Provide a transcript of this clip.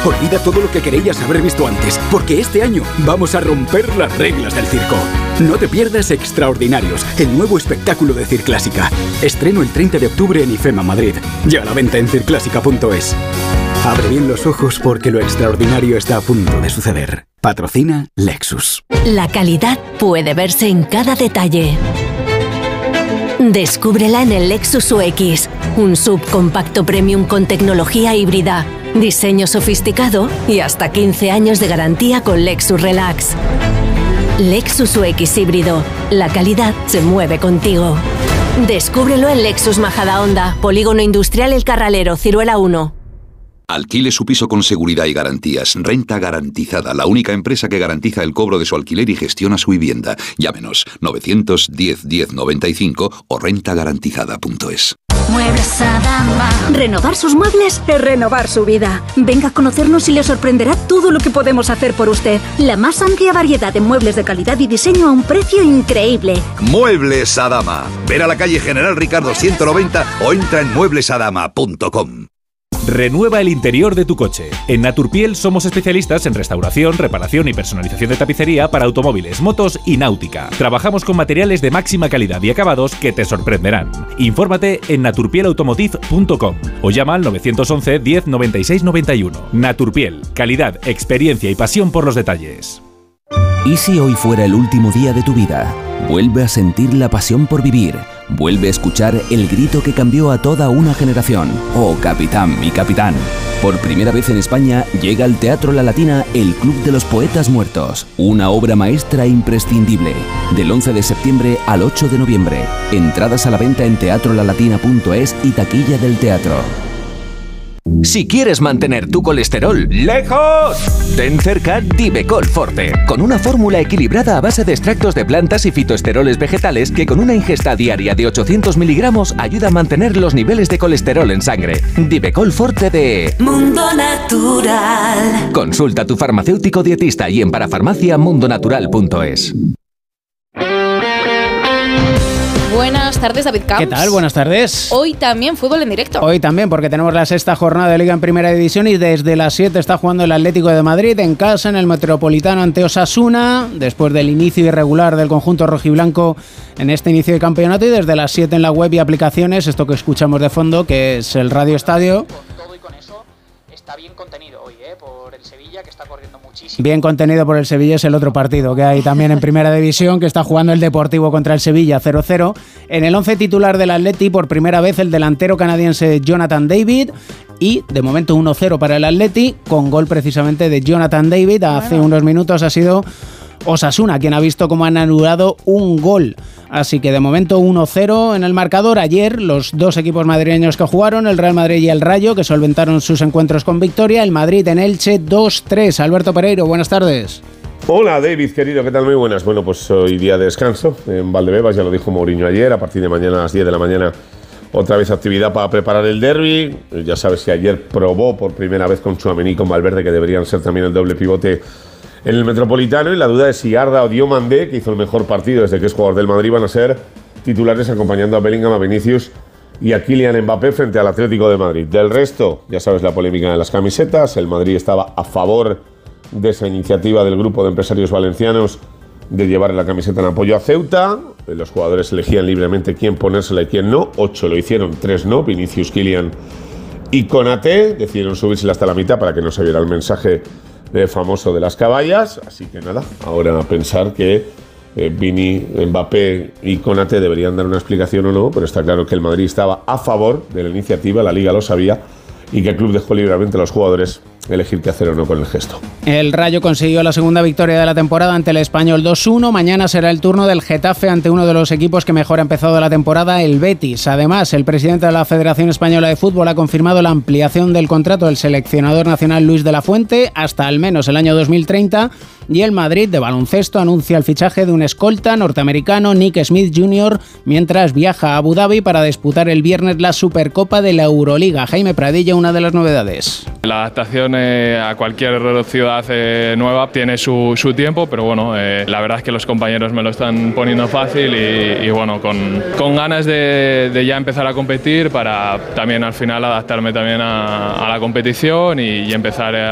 Olvida todo lo que creías haber visto antes, porque este año vamos a romper las reglas del circo. No te pierdas Extraordinarios, el nuevo espectáculo de Circlásica. Estreno el 30 de octubre en IFEMA Madrid. Ya a la venta en circlásica.es. Abre bien los ojos porque lo extraordinario está a punto de suceder. Patrocina Lexus. La calidad puede verse en cada detalle. Descúbrela en el Lexus UX, un subcompacto premium con tecnología híbrida, diseño sofisticado y hasta 15 años de garantía con Lexus Relax. Lexus UX híbrido. La calidad se mueve contigo. Descúbrelo en Lexus Majadahonda, Polígono Industrial El Carralero, Ciruela 1. Alquile su piso con seguridad y garantías. Renta Garantizada, la única empresa que garantiza el cobro de su alquiler y gestiona su vivienda. Llámenos 910 10 95 o rentagarantizada.es. Muebles Adama. Renovar sus muebles es renovar su vida. Venga a conocernos y le sorprenderá todo lo que podemos hacer por usted. La más amplia variedad de muebles de calidad y diseño a un precio increíble. Muebles Adama. Ven a la calle General Ricardo 190 o entra en mueblesadama.com. Renueva el interior de tu coche. En Naturpiel somos especialistas en restauración, reparación y personalización de tapicería para automóviles, motos y náutica. Trabajamos con materiales de máxima calidad y acabados que te sorprenderán. Infórmate en naturpielautomotive.com o llama al 911 10 96 91. Naturpiel, calidad, experiencia y pasión por los detalles. ¿Y si hoy fuera el último día de tu vida? Vuelve a sentir la pasión por vivir. Vuelve a escuchar el grito que cambió a toda una generación. ¡Oh, capitán, mi capitán! Por primera vez en España llega al Teatro La Latina el Club de los Poetas Muertos. Una obra maestra imprescindible. Del 11 de septiembre al 8 de noviembre. Entradas a la venta en teatrolalatina.es y taquilla del teatro. Si quieres mantener tu colesterol lejos, ten cerca Divecol Forte, con una fórmula equilibrada a base de extractos de plantas y fitoesteroles vegetales que con una ingesta diaria de 800 miligramos ayuda a mantener los niveles de colesterol en sangre. Divecol Forte de Mundo Natural. Consulta a tu farmacéutico dietista y en parafarmaciamundonatural.es. Buenas tardes, David Camps. ¿Qué tal? Buenas tardes. Hoy también fútbol en directo. Hoy también, porque tenemos la sexta jornada de Liga en Primera División y desde las 7 está jugando el Atlético de Madrid en casa, en el Metropolitano ante Osasuna, después del inicio irregular del conjunto rojiblanco en este inicio de campeonato, y desde las 7 en la web y aplicaciones, esto que escuchamos de fondo, que es el Radio Estadio. Con todo y con eso está bien contenido hoy, por el Sevilla, que está corriendo muchísimo. Bien contenido por el Sevilla es el otro partido que hay también en Primera División, que está jugando el Deportivo contra el Sevilla 0-0. En el 11 titular del Atleti, por primera vez el delantero canadiense Jonathan David, y de momento 1-0 para el Atleti, con gol precisamente de Jonathan David. Hace unos minutos ha sido Osasuna quien ha visto cómo han anulado un gol. Así que de momento 1-0 en el marcador. Ayer los dos equipos madrileños que jugaron, el Real Madrid y el Rayo, que solventaron sus encuentros con victoria. El Madrid en Elche 2-3. Alberto Pereiro, buenas tardes. Hola David, querido, ¿qué tal? Muy buenas. Bueno, pues hoy día de descanso en Valdebebas, ya lo dijo Mourinho ayer. A partir de mañana a las 10 de la mañana otra vez actividad para preparar el derbi. Ya sabes que ayer probó por primera vez con Tchouaméni y con Valverde, que deberían ser también el doble pivote en el Metropolitano, y la duda es si Arda o Diomandé, que hizo el mejor partido desde que es jugador del Madrid, van a ser titulares acompañando a Bellingham, a Vinicius y a Kylian Mbappé frente al Atlético de Madrid. Del resto, ya sabes la polémica de las camisetas. El Madrid estaba a favor de esa iniciativa del grupo de empresarios valencianos de llevar la camiseta en apoyo a Ceuta. Los jugadores elegían libremente quién ponérsela y quién no. 8 lo hicieron, 3 no. Vinicius, Kylian y Konaté decidieron subírsela hasta la mitad para que no se viera el mensaje famoso de las caballas. Así que nada, ahora a pensar que Vini, Mbappé y Konaté deberían dar una explicación o no, pero está claro que el Madrid estaba a favor de la iniciativa, la Liga lo sabía, y que el club dejó libremente a los jugadores elegir qué hacer o no con el gesto. El Rayo consiguió la segunda victoria de la temporada ante el Español 2-1. Mañana será el turno del Getafe ante uno de los equipos que mejor ha empezado la temporada, el Betis. Además, el presidente de la Federación Española de Fútbol ha confirmado la ampliación del contrato del seleccionador nacional Luis de la Fuente hasta al menos el año 2030, y el Madrid de baloncesto anuncia el fichaje de un escolta norteamericano, Nick Smith Jr., mientras viaja a Abu Dhabi para disputar el viernes la Supercopa de la Euroliga. Jaime Pradilla, una de las novedades. La adaptación a cualquier ciudad nueva tiene su tiempo, pero bueno, la verdad es que los compañeros me lo están poniendo fácil y bueno, con ganas de ya empezar a competir para también al final adaptarme también a la competición y empezar